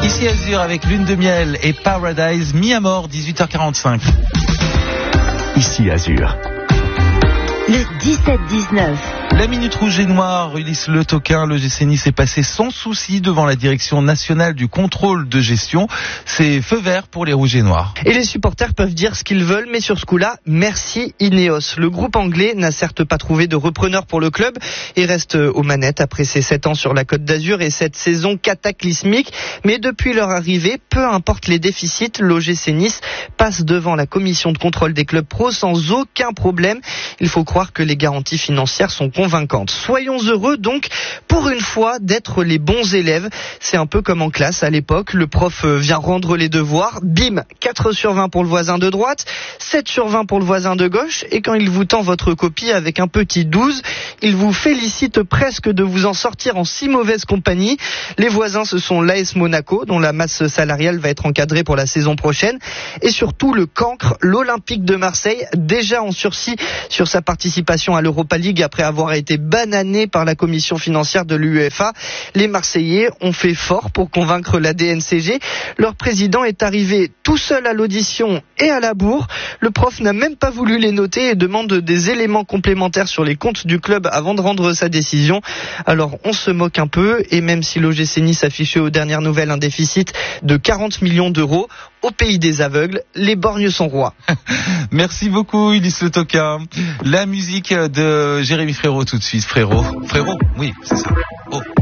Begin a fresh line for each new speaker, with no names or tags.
Ici Azur avec Lune de Miel et Paradise, mis à mort, 18h45.
Ici Azur.
Le 17-19.
La Minute Rouge et Noire, Ulysse Le Toquin, le GC Nice est passé sans souci devant la Direction Nationale du Contrôle de Gestion. C'est feu vert pour les Rouges et Noirs.
Et les supporters peuvent dire ce qu'ils veulent, mais sur ce coup-là, merci Ineos. Le groupe anglais n'a certes pas trouvé de repreneur pour le club et reste aux manettes après ses 7 ans sur la Côte d'Azur et cette saison cataclysmique. Mais depuis leur arrivée, peu importe les déficits, l'OGC Nice passe devant la commission de contrôle des clubs pro sans aucun problème. Il faut croire que les garanties financières sont convaincantes. Soyons heureux donc, pour une fois, d'être les bons élèves. C'est un peu comme en classe à l'époque. Le prof vient rendre les devoirs. Bim, 4 sur 20 pour le voisin de droite, 7 sur 20 pour le voisin de gauche. Et quand il vous tend votre copie avec un petit 12, il vous félicite presque de vous en sortir en si mauvaise compagnie. Les voisins, ce sont l'AS Monaco, dont la masse salariale va être encadrée pour la saison prochaine. Et surtout le cancre, l'Olympique de Marseille, déjà en sursis sur sa participation à l'Europa League après avoir été banané par la commission financière de l'UEFA. Les Marseillais ont fait fort pour convaincre la DNCG. Leur président est arrivé tout seul à l'audition et à la bourre. Le prof n'a même pas voulu les noter et demande des éléments complémentaires sur les comptes du club avant de rendre sa décision. Alors on se moque un peu et même si l'OGC Nice affichait aux dernières nouvelles un déficit de 40 millions d'euros, au pays des aveugles, les borgnes sont rois.
Merci beaucoup Ulysse Le Toquin. La musique de Jérémy Frérot tout de suite. Frérot, oui, c'est ça. Oh.